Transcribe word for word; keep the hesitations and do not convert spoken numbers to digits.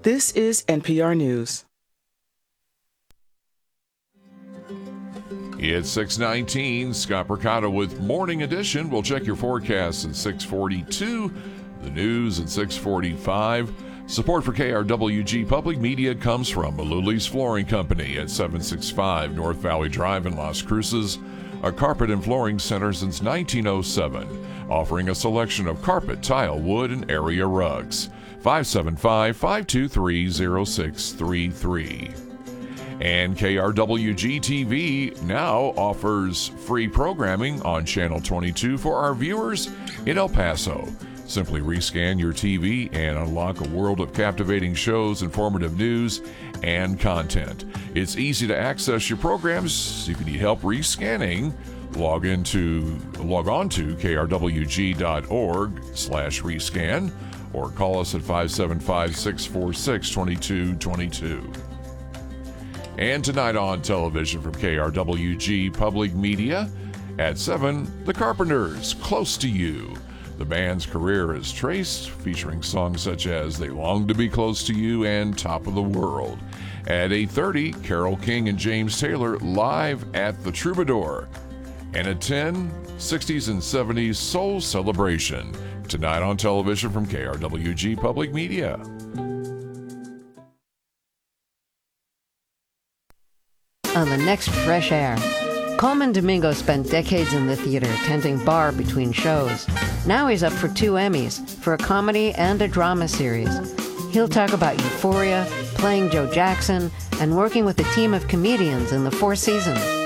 This is N P R News. It's six nineteen. Scott Percato with Morning Edition. We'll check your forecast at six forty-two. The news at six forty-five. Support for K R W G Public Media comes from Maluli's Flooring Company at seven sixty-five North Valley Drive in Las Cruces, a carpet and flooring center since nineteen oh seven, offering a selection of carpet, tile, wood, and area rugs. five seven five, five two three, zero six three three. And K R W G T V now offers free programming on Channel twenty-two for our viewers in El Paso. Simply rescan your T V and unlock a world of captivating shows, informative news, and content. It's easy to access your programs. If you need help rescanning, log into log on to k r w g dot org slash rescan or call us at five seven five, six four six, two two two two. And tonight on television from K R W G Public Media at seven, The Carpenters, Close to You. The band's career is traced, featuring songs such as They Long to Be Close to You and Top of the World. At eight thirty, Carole King and James Taylor live at the Troubadour. And at ten, sixties and seventies Soul Celebration. Tonight on television from K R W G Public Media. On the next Fresh Air, Coleman Domingo spent decades in the theater tending bar between shows. Now he's up for two Emmys for a comedy and a drama series. He'll talk about Euphoria, playing Joe Jackson, and working with a team of comedians in the Four Seasons.